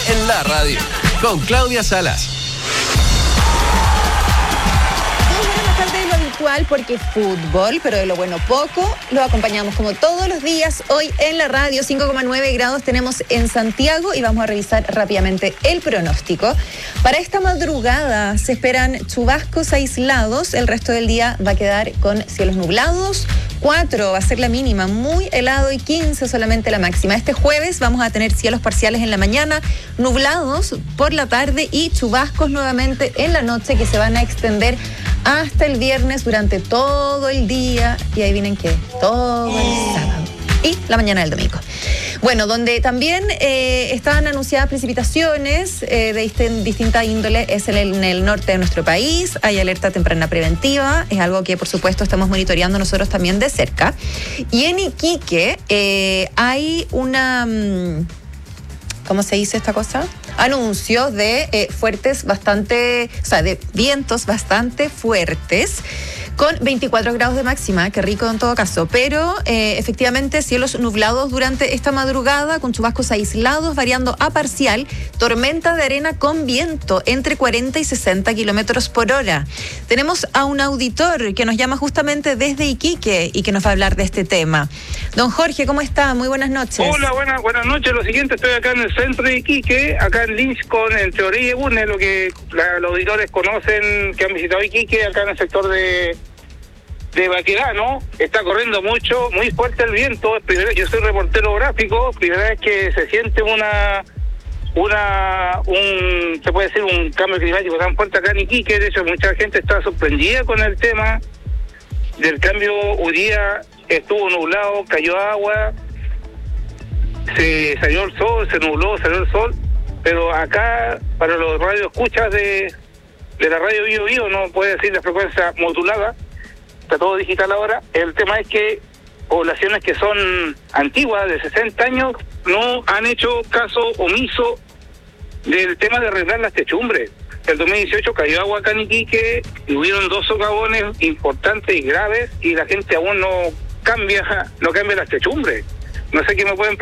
en la radio, con Claudia Salas. Bastante de lo habitual porque fútbol, pero de lo bueno poco. Lo acompañamos como todos los días hoy en la radio. 5,9 grados tenemos en Santiago y vamos a revisar rápidamente el pronóstico. Para esta madrugada se esperan chubascos aislados. El resto del día va a quedar con cielos nublados. 4 va a ser la mínima, muy helado, y 15 solamente la máxima. Este jueves vamos a tener cielos parciales en la mañana, nublados por la tarde y chubascos nuevamente en la noche que se van a extender hasta el viernes durante todo el día. Y ahí vienen que todo el sábado y la mañana del domingo. Bueno, donde también estaban anunciadas precipitaciones de distinta índole es en el norte de nuestro país. Hay alerta temprana preventiva, es algo que por supuesto estamos monitoreando nosotros también de cerca. Y en Iquique hay una... ¿cómo se dice esta cosa? Anuncios de de vientos bastante fuertes, con 24 grados de máxima, qué rico en todo caso, pero efectivamente cielos nublados durante esta madrugada, con chubascos aislados variando a parcial, tormenta de arena con viento entre 40 y 60 kilómetros por hora. Tenemos a un auditor que nos llama justamente desde Iquique y que nos va a hablar de este tema. Don Jorge, ¿cómo está? Muy buenas noches. Hola, buenas noches. Lo siguiente, estoy acá en el centro de Iquique, acá en Lynch, entre Orilla y Bunne, lo que los auditores conocen, que han visitado Iquique, acá en el sector de Baquedano. Está corriendo mucho, muy fuerte el viento. Yo soy reportero gráfico, primera vez que se siente se puede decir un cambio climático tan fuerte acá en Iquique. De hecho, mucha gente está sorprendida con el tema del cambio. Un día estuvo nublado, cayó agua, se salió el sol, se nubló, salió el sol, pero acá, para los radioescuchas de la radio Bio Bio, no puede decir la frecuencia modulada, está todo digital ahora. El tema es que poblaciones que son antiguas, de 60 años, no han hecho caso omiso del tema de arreglar las techumbres. El 2018 cayó agua acá en Iquique y hubieron 2 socavones importantes y graves, y la gente aún no cambia las techumbres. No sé qué me pueden